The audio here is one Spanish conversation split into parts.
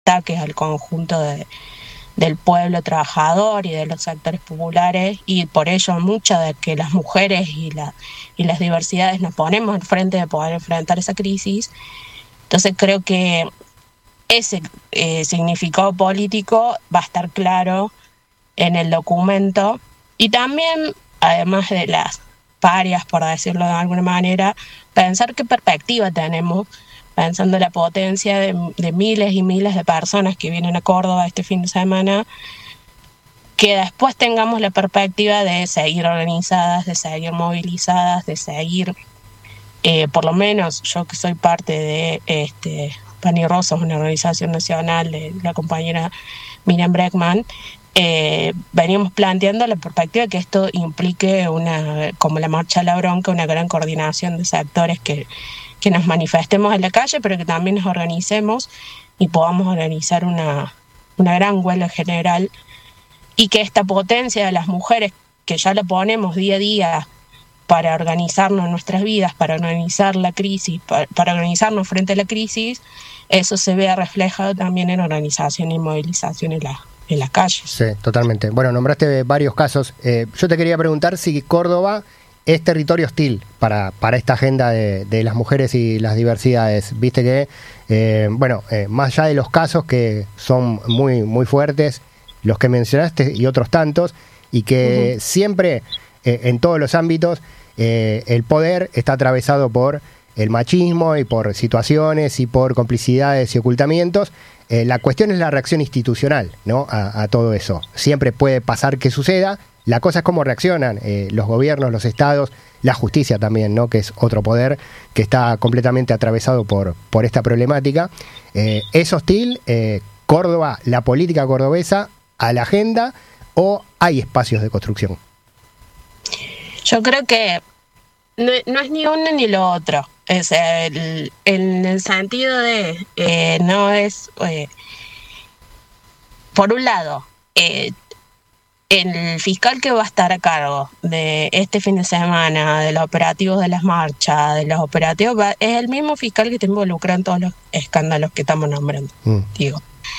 ataques al conjunto del pueblo trabajador y de los sectores populares, y por ello mucho de que las mujeres y las diversidades nos ponemos al frente de poder enfrentar esa crisis. Entonces creo que ese significado político va a estar claro en el documento, y también, además de las parias, por decirlo de alguna manera, pensar qué perspectiva tenemos, pensando la potencia de miles y miles de personas que vienen a Córdoba este fin de semana, que después tengamos la perspectiva de seguir organizadas, de seguir movilizadas, de seguir, por lo menos yo que soy parte de Pan y Rosas, una organización nacional de la compañera Miriam Bregman, veníamos planteando la perspectiva de que esto implique como la Marcha a la Bronca, una gran coordinación de sectores que nos manifestemos en la calle, pero que también nos organicemos y podamos organizar una gran huelga general, y que esta potencia de las mujeres, que ya la ponemos día a día para organizarnos en nuestras vidas, para organizar la crisis, para organizarnos frente a la crisis, eso se vea reflejado también en organización y movilización en las calles. Sí, totalmente. Bueno, nombraste varios casos. Yo te quería preguntar si Córdoba es territorio hostil para esta agenda de las mujeres y las diversidades. Viste que, más allá de los casos que son muy, muy fuertes, los que mencionaste y otros tantos, y que siempre, en todos los ámbitos, el poder está atravesado por el machismo y por situaciones y por complicidades y ocultamientos. La cuestión es la reacción institucional, ¿no? A todo eso. Siempre puede pasar que suceda. La cosa es cómo reaccionan los gobiernos, los estados, la justicia también, ¿no? Que es otro poder que está completamente atravesado por esta problemática. ¿Es hostil Córdoba, la política cordobesa, a la agenda, o hay espacios de construcción? Yo creo que no es ni uno ni lo otro. Es en el sentido de no es por un lado el fiscal que va a estar a cargo de este fin de semana, de los operativos de las marchas, de los operativos, es el mismo fiscal que está involucrado en todos los escándalos que estamos nombrando, digo.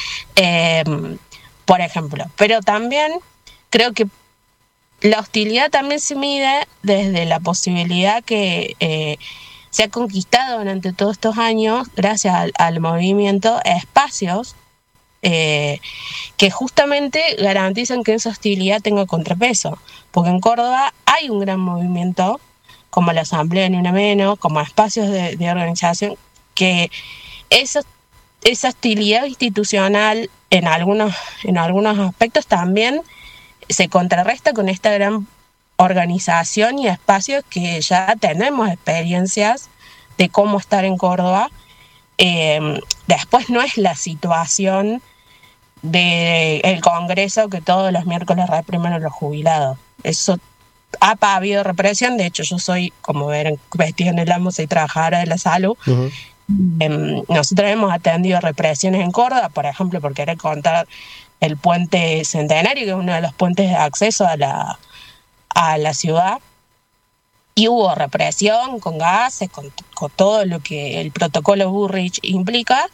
Por ejemplo, pero también creo que la hostilidad también se mide desde la posibilidad que se ha conquistado durante todos estos años, gracias al movimiento, espacios que justamente garantizan que esa hostilidad tenga contrapeso. Porque en Córdoba hay un gran movimiento, como la Asamblea Ni Una Menos, como espacios de organización, que esa hostilidad institucional en algunos aspectos también se contrarresta con esta gran organización y espacios que ya tenemos experiencias de cómo estar en Córdoba. Después no es la situación del Congreso que todos los miércoles reprimen a los jubilados. Eso ha habido represión. De hecho, yo soy, como ven, vestida en el amo, soy trabajadora de la salud. Nosotros hemos atendido represiones en Córdoba, por ejemplo, por querer contar el puente Centenario, que es uno de los puentes de acceso a la ciudad, y hubo represión con gases, con todo lo que el protocolo Bullrich implica,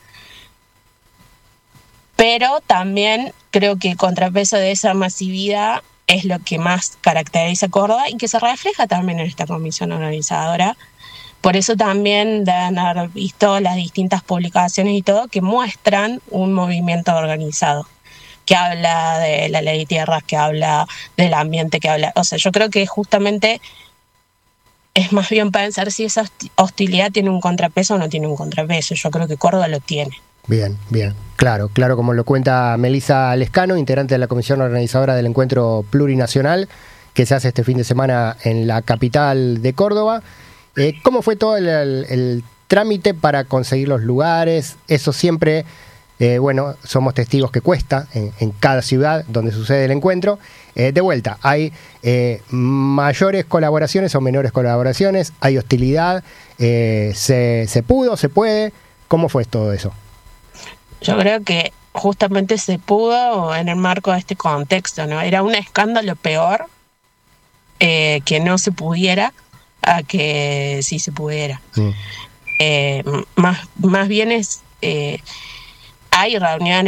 pero también creo que el contrapeso de esa masividad es lo que más caracteriza a Córdoba y que se refleja también en esta comisión organizadora. Por eso también deben haber visto las distintas publicaciones y todo que muestran un movimiento organizado, que habla de la ley de tierras, que habla del ambiente, que habla... O sea, yo creo que justamente es más bien pensar si esa hostilidad tiene un contrapeso o no tiene un contrapeso. Yo creo que Córdoba lo tiene. Bien. Claro, como lo cuenta Melissa Lescano, integrante de la comisión organizadora del encuentro plurinacional que se hace este fin de semana en la capital de Córdoba. ¿Cómo fue todo el trámite para conseguir los lugares? Eso siempre, somos testigos que cuesta en cada ciudad donde sucede el encuentro. De vuelta, hay mayores colaboraciones o menores colaboraciones, hay hostilidad, se pudo, se puede. ¿Cómo fue todo eso? Yo creo que justamente se pudo en el marco de este contexto, ¿no? Era un escándalo peor que no se pudiera a que sí se pudiera. Más bien es hay reuniones